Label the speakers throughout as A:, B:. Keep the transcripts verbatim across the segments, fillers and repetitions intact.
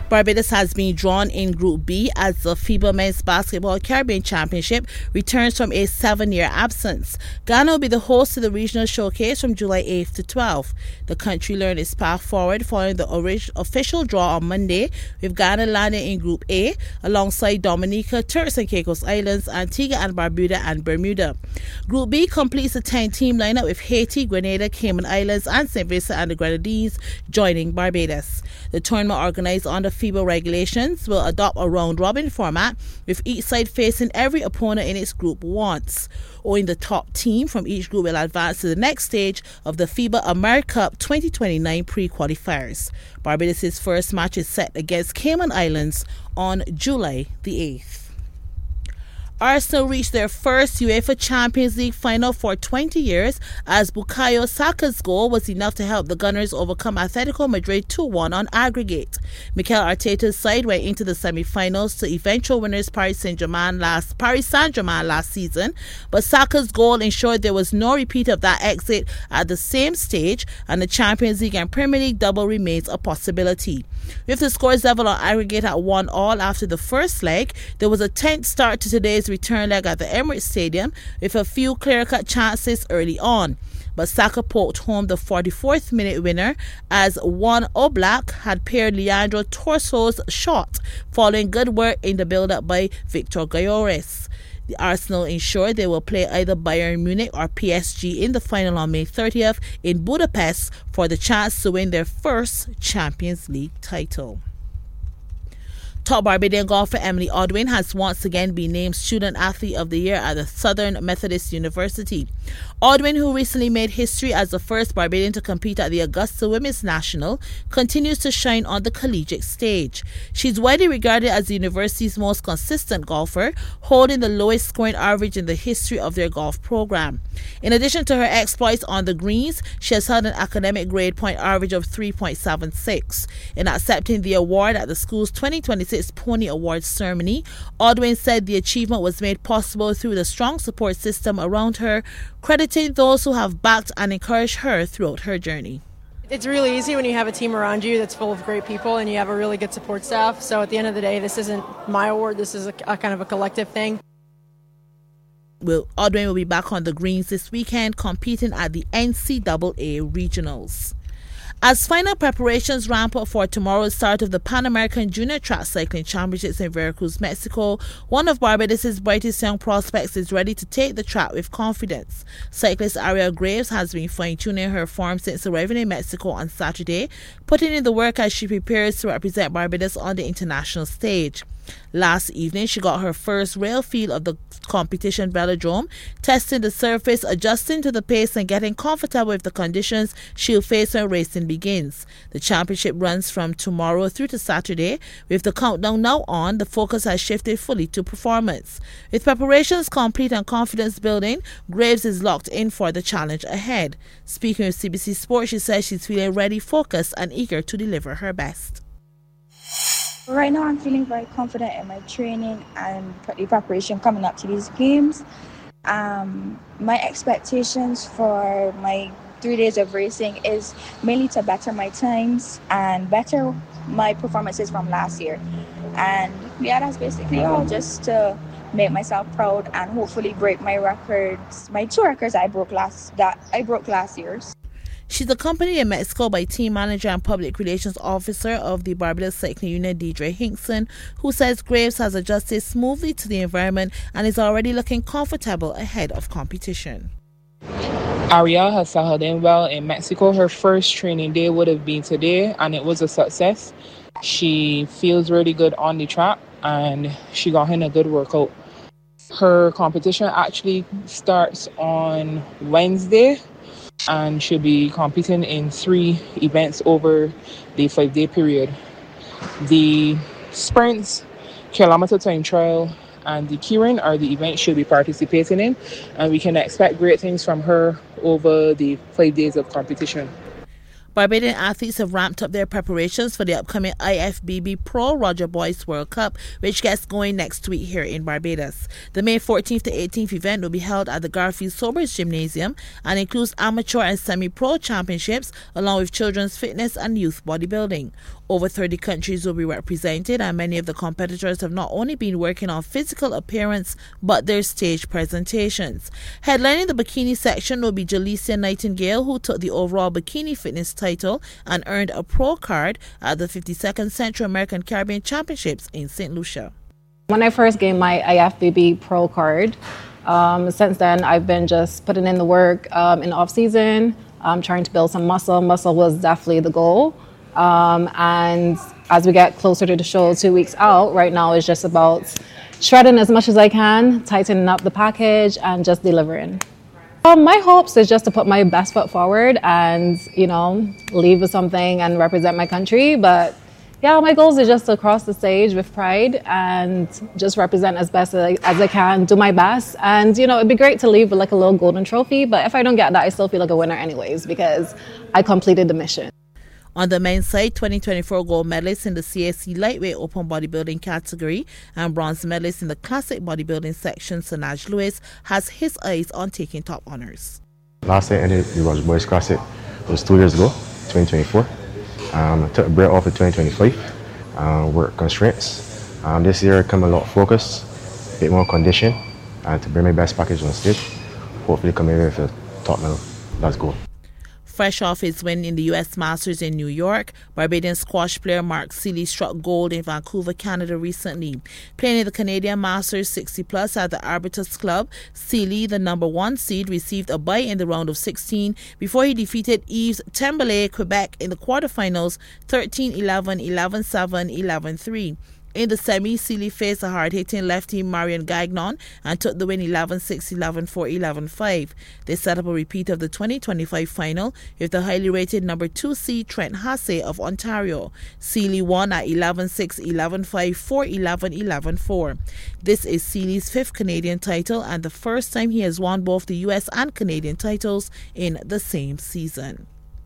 A: Barbados has been drawn in Group B as the FIBA Men's Basketball Caribbean Championship returns from a seven-year absence. Ghana will be the host to the regional showcase from July eighth to twelfth. The country learned its path forward following the original official draw on Monday, with Ghana landing in Group A alongside Dominica, Turks and Caicos Islands, Antigua and Barbuda and Bermuda. Group B completes the ten-team lineup with Haiti, Grenada, Cayman Islands and Saint Vincent and the Grenadines joining Barbados. The tournament, organized under FIBA regulations, will adopt a round-robin format, with each side facing every opponent in its group once. Only the top team from each group will advance to the next stage of the FIBA AmeriCup twenty twenty-nine pre-qualifiers. Barbados' first match is set against Cayman Islands on July the eighth. Arsenal reached their first UEFA Champions League final for twenty years as Bukayo Saka's goal was enough to help the Gunners overcome Atletico Madrid two one on aggregate. Mikel Arteta's side went into the semi-finals to eventual winners Paris Saint-Germain last Paris Saint-Germain last season, but Saka's goal ensured there was no repeat of that exit at the same stage, and the Champions League and Premier League double remains a possibility. With the scores level on aggregate at one all after the first leg, there was a tense start to today's return leg at the Emirates Stadium with a few clear-cut chances early on. But Saka poked home the forty-fourth minute winner as Juan Oblak had paired Leandro Torso's shot following good work in the build-up by Victor Gyökeres. The Arsenal ensured they will play either Bayern Munich or P S G in the final on May thirtieth in Budapest for the chance to win their first Champions League title. Top Barbadian golfer Emily Odwin has once again been named Student Athlete of the Year at the Southern Methodist University. Odwin, who recently made history as the first Barbadian to compete at the Augusta Women's National, continues to shine on the collegiate stage. She's widely regarded as the university's most consistent golfer, holding the lowest scoring average in the history of their golf program. In addition to her exploits on the greens, she has held an academic grade point average of three point seven six. In accepting the award at the school's twenty twenty-six Pony Awards ceremony, Odwin said the achievement was made possible through the strong support system around her, crediting those who have backed and encouraged her throughout her journey.
B: It's really easy when you have a team around you that's full of great people and you have a really good support staff. So at the end of the day, this isn't my award, this is a, a kind of a collective thing.
A: Will Odwin will be back on the greens this weekend competing at the N C double A Regionals. As final preparations ramp up for tomorrow's start of the Pan American Junior Track Cycling Championships in Veracruz, Mexico, one of Barbados' brightest young prospects is ready to take the track with confidence. Cyclist Ariel Graves has been fine-tuning her form since arriving in Mexico on Saturday, putting in the work as she prepares to represent Barbados on the international stage. Last evening, she got her first real feel of the competition velodrome, testing the surface, adjusting to the pace and getting comfortable with the conditions she'll face when racing begins. The championship runs from tomorrow through to Saturday. With the countdown now on, the focus has shifted fully to performance. With preparations complete and confidence building, Graves is locked in for the challenge ahead. Speaking with C B C Sports, she says she's feeling ready, focused and eager to deliver her best.
C: Right now I'm feeling very confident in my training and the preparation coming up to these games. Um, my expectations for my three days of racing is mainly to better my times and better my performances from last year. And yeah, that's basically all, just to make myself proud and hopefully break my records, my two records I broke last that I broke last year's.
A: She's accompanied in Mexico by team manager and public relations officer of the Barbados Cycling Union, Deidre Hinkson, who says Graves has adjusted smoothly to the environment and is already looking comfortable ahead of competition.
D: Ariel has settled in well in Mexico. Her first training day would have been today, and it was a success. She feels really good on the track, and she got in a good workout. Her competition actually starts on Wednesday, and she'll be competing in three events over the five-day period. The sprints, kilometer time trial, and the keirin are the events she'll be participating in, and we can expect great things from her over the five days of competition.
A: Barbadian athletes have ramped up their preparations for the upcoming I F B B Pro Roger Boyce World Cup, which gets going next week here in Barbados. The May fourteenth to eighteenth event will be held at the Garfield Sobers Gymnasium and includes amateur and semi-pro championships along with children's fitness and youth bodybuilding. Over thirty countries will be represented, and many of the competitors have not only been working on physical appearance but their stage presentations. Headlining the bikini section will be Jalicia Nightingale, who took the overall bikini fitness title and earned a pro card at the fifty-second Central American Caribbean Championships in Saint Lucia.
E: When I first gained my I F B B pro card, um, since then I've been just putting in the work um, in off season, um, trying to build some muscle. Muscle was definitely the goal. Um, and as we get closer to the show two weeks out, right now it's just about shredding as much as I can, tightening up the package, and just delivering. Um, my hopes is just to put my best foot forward and, you know, leave with something and represent my country. But yeah, my goals is just to cross the stage with pride and just represent as best as I, as I can, do my best. And, you know, it'd be great to leave with like a little golden trophy. But if I don't get that, I still feel like a winner anyways because I completed the mission.
A: On the men's side, twenty twenty-four gold medalists in the C S C lightweight open bodybuilding category and bronze medalist in the classic bodybuilding section, Sanaj Lewis, has his eyes on taking top honors.
F: Last time I entered the Roger Boyce Classic was two years ago, twenty twenty-four. Um, I took a break off in twenty twenty-five, uh, work constraints. Um, this year I come a lot focused, a bit more condition, and to bring my best package on stage. Hopefully come here with a top medal. Let's go.
A: Fresh off his win in the U S Masters in New York, Barbadian squash player Mark Seeley struck gold in Vancouver, Canada recently. Playing in the Canadian Masters sixty plus at the Arbitres Club, Seeley, the number one seed, received a bye in the round of sixteen before he defeated Yves Tremblay, Quebec, in the quarterfinals thirteen eleven, eleven seven, eleven three. In the semi, Seeley faced a hard-hitting lefty Marion Gagnon and took the win eleven six, eleven four, eleven five. They set up a repeat of the twenty twenty-five final with the highly rated number two seed Trent Hasse of Ontario. Seeley won at eleven six, eleven five, four eleven, eleven four. This is Seeley's fifth Canadian title and the first time he has won both the U S and Canadian titles in the same season.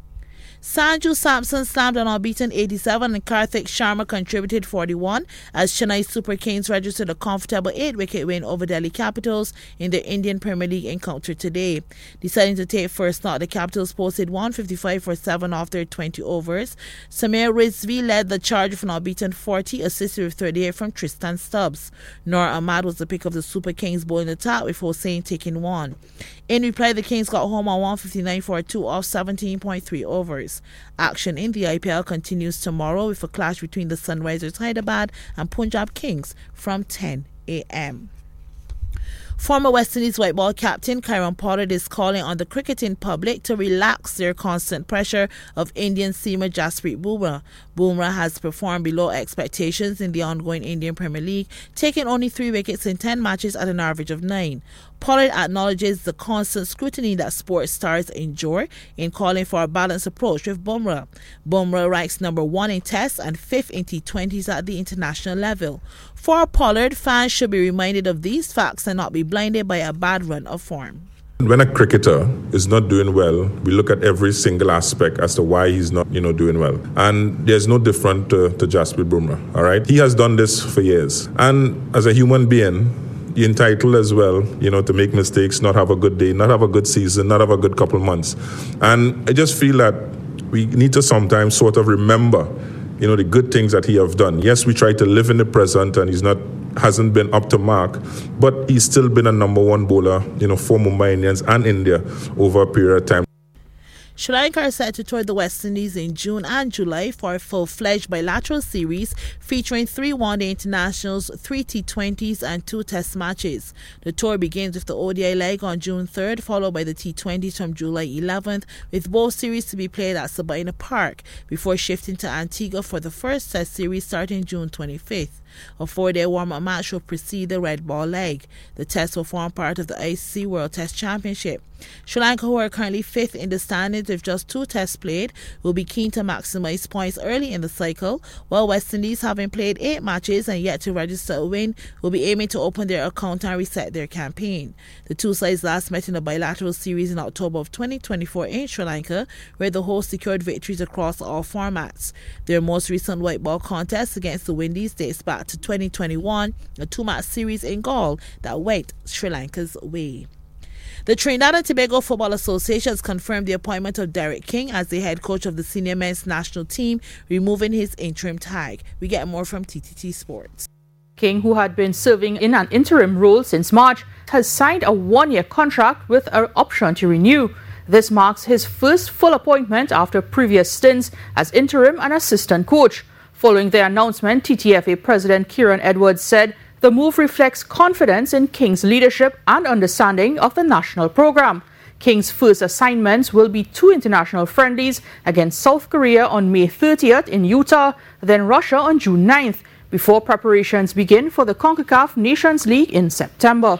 A: Sanju Samson slammed an unbeaten eighty-seven and Karthik Sharma contributed forty-one as Chennai Super Kings registered a comfortable eight-wicket win over Delhi Capitals in their Indian Premier League encounter today. Deciding to take first knock, the Capitals posted one fifty-five for seven off their twenty overs. Samir Rizvi led the charge with an unbeaten forty, assisted with thirty-eight from Tristan Stubbs. Noor Ahmad was the pick of the Super Kings bowling attack with Hossain taking one. In reply, the Kings got home on one fifty-nine for a two off seventeen point three overs. Action in the I P L continues tomorrow with a clash between the Sunrisers Hyderabad and Punjab Kings from ten a m Former West Indies white ball captain Kieron Pollard is calling on the cricketing public to relax their constant pressure of Indian seamer Jasprit Bumrah. Bumrah has performed below expectations in the ongoing Indian Premier League, taking only three wickets in ten matches at an average of nine. Pollard acknowledges the constant scrutiny that sports stars endure in calling for a balanced approach with Bumrah. Bumrah ranks number one in Tests and fifth in T twenties at the international level. For Pollard, fans should be reminded of these facts and not be blinded by a bad run of form.
G: When a cricketer is not doing well, we look at every single aspect as to why he's not, you know, doing well. And there's no different to, to Jasprit Bumrah, all right? He has done this for years. And as a human being, you're entitled as well, you know, to make mistakes, not have a good day, not have a good season, not have a good couple months. And I just feel that we need to sometimes sort of remember, you know, the good things that he have done. Yes, we try to live in the present and he's not hasn't been up to mark, but he's still been a number one bowler, you know, for Mumbai Indians and India over a period of time.
A: Sri Lanka are set to tour the West Indies in June and July for a full-fledged bilateral series featuring three one-day internationals, three T twenties and two test matches. The tour begins with the O D I leg on June third, followed by the T twenties from July eleventh, with both series to be played at Sabina Park before shifting to Antigua for the first test series starting June twenty-fifth. A four-day warm-up match will precede the red ball leg. The test will form part of the I C C World Test Championship. Sri Lanka, who are currently fifth in the standings with just two tests played, will be keen to maximize points early in the cycle, while West Indies, having played eight matches and yet to register a win, will be aiming to open their account and reset their campaign. The two sides last met in a bilateral series in October of twenty twenty-four in Sri Lanka, where the hosts secured victories across all formats. Their most recent white ball contest against the Windies dates back to twenty twenty-one, a two-match series in Galle that went Sri Lanka's way. The Trinidad and Tobago Football Association has confirmed the appointment of Derek King as the head coach of the senior men's national team, removing his interim tag. We get more from T T T Sports.
H: King, who had been serving in an interim role since March, has signed a one-year contract with an option to renew. This marks his first full appointment after previous stints as interim and assistant coach. Following the announcement, T T F A President Kieran Edwards said the move reflects confidence in King's leadership and understanding of the national program. King's first assignments will be two international friendlies against South Korea on May thirtieth in Utah, then Russia on June ninth, before preparations begin for the CONCACAF Nations League in September.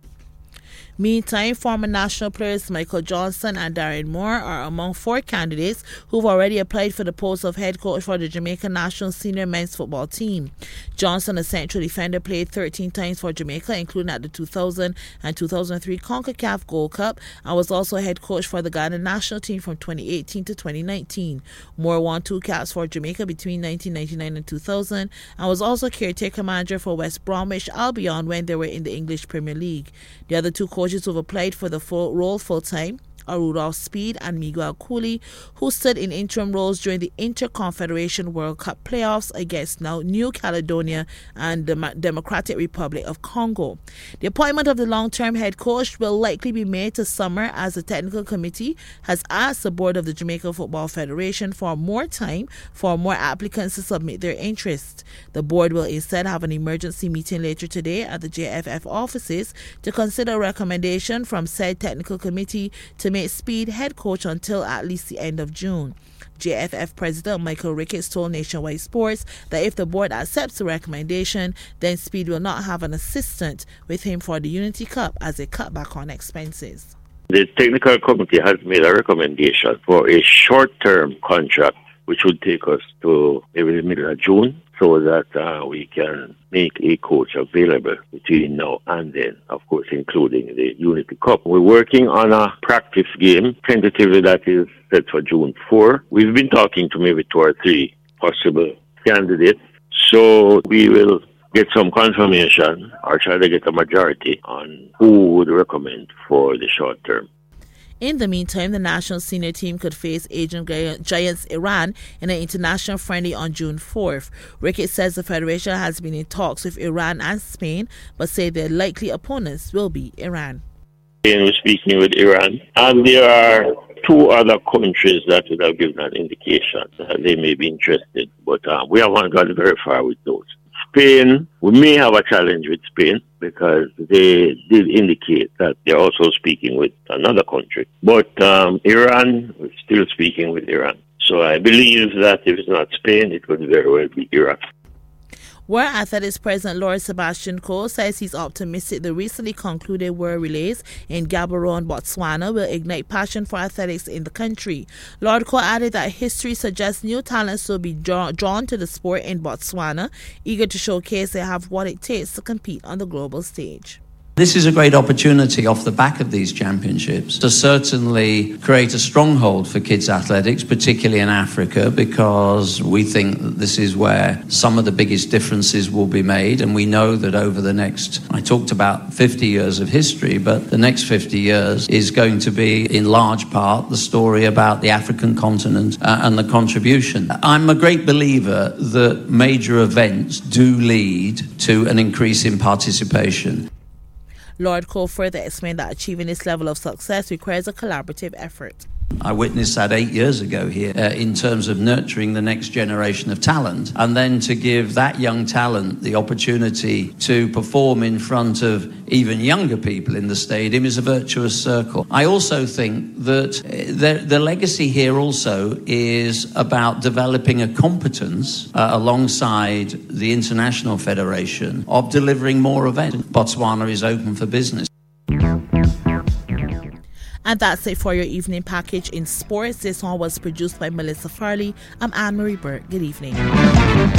A: Meantime, former national players Michael Johnson and Darren Moore are among four candidates who've already applied for the post of head coach for the Jamaica national senior men's football team. Johnson, a central defender, played thirteen times for Jamaica, including at the two thousand and two thousand three CONCACAF Gold Cup, and was also head coach for the Ghana national team from twenty eighteen to twenty nineteen. Moore won two caps for Jamaica between nineteen ninety-nine and two thousand, and was also caretaker manager for West Bromwich Albion when they were in the English Premier League. The other two coaches who've applied for the full role full-time are Rudolph Speed and Miguel Cooley, who stood in interim roles during the Interconfederation World Cup playoffs against now New Caledonia and the Democratic Republic of Congo. The appointment of the long-term head coach will likely be made to summer, as the technical committee has asked the board of the Jamaica Football Federation for more time for more applicants to submit their interest. The board will instead have an emergency meeting later today at the J F F offices to consider a recommendation from said technical committee to make Speed head coach until at least the end of June. J F F President Michael Ricketts told Nationwide Sports that if the board accepts the recommendation, then Speed will not have an assistant with him for the Unity Cup as a cutback on expenses.
I: The technical committee has made a recommendation for a short-term contract, which would take us to maybe the middle of June, so that uh, we can make a coach available between now and then, of course, including the Unity Cup. We're working on a practice game, tentatively that is set for June fourth. We've been talking to maybe two or three possible candidates, so we will get some confirmation or try to get a majority on who would recommend for the short term.
A: In the meantime, the national senior team could face Asian giants Iran in an international friendly on June fourth. Ricketts says the federation has been in talks with Iran and Spain, but say their likely opponents will be Iran.
I: We're speaking with Iran, and there are two other countries that would have given an indication that they may be interested, but uh, we haven't gone very far with those. Spain, we may have a challenge with Spain because they did indicate that they're also speaking with another country. But um, Iran, we're still speaking with Iran. So I believe that if it's not Spain, it could very well be Iran.
A: World Athletics President Lord Sebastian Coe says he's optimistic the recently concluded World Relays in Gaborone, Botswana will ignite passion for athletics in the country. Lord Coe added that history suggests new talents will be draw- drawn to the sport in Botswana, eager to showcase they have what it takes to compete on the global stage.
J: This is a great opportunity off the back of these championships to certainly create a stronghold for kids athletics, particularly in Africa, because we think that this is where some of the biggest differences will be made. And we know that over the next, I talked about fifty years of history, but the next fifty years is going to be in large part the story about the African continent uh, and the contribution. I'm a great believer that major events do lead to an increase in participation.
A: Lord Coe further explained that achieving this level of success requires a collaborative effort.
J: I witnessed that eight years ago here uh, in terms of nurturing the next generation of talent, and then to give that young talent the opportunity to perform in front of even younger people in the stadium is a virtuous circle. I also think that the, the legacy here also is about developing a competence uh, alongside the International Federation of delivering more events. Botswana is open for business.
A: And that's it for your evening package in sports. This one was produced by Melissa Farley. I'm Anne-Marie Burke. Good evening.